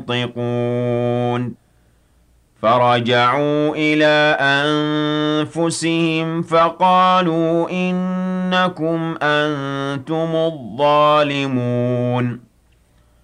ينطقون فرجعوا إلى أنفسهم فقالوا إنكم أنتم الظالمون